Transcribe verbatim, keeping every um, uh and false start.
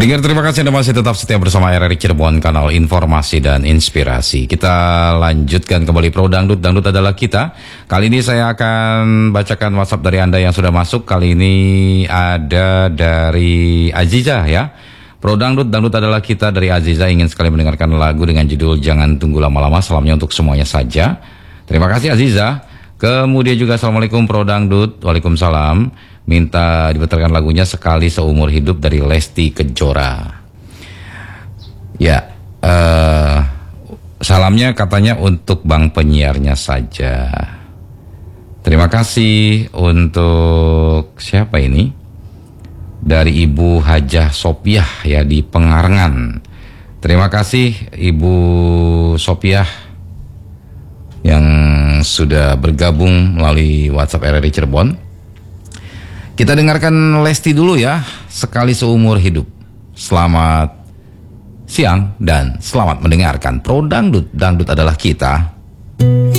Pendengar, terima kasih Anda masih tetap setia bersama R R I Cirebon, kanal informasi dan inspirasi. Kita lanjutkan kembali Pro Dangdut, Dangdut adalah kita. Kali ini saya akan bacakan WhatsApp dari Anda yang sudah masuk. Kali ini ada dari Aziza ya. Pro Dangdut, Dangdut adalah kita dari Aziza, ingin sekali mendengarkan lagu dengan judul Jangan Tunggu Lama-Lama. Salamnya untuk semuanya saja. Terima kasih Aziza. Kemudian juga Assalamualaikum Pro Dangdut. Waalaikumsalam. Minta diputarkan lagunya Sekali Seumur Hidup dari Lesti Kejora. Ya, uh, salamnya katanya untuk bang penyiarnya saja. Terima kasih untuk siapa ini? Dari Ibu Hajah Sopiah ya di Pengarengan. Terima kasih Ibu Sopiah yang sudah bergabung melalui WhatsApp R R I Cirebon. Kita dengarkan Lesti dulu ya, Sekali Seumur Hidup. Selamat siang dan selamat mendengarkan Pro Dangdut, Dangdut adalah kita.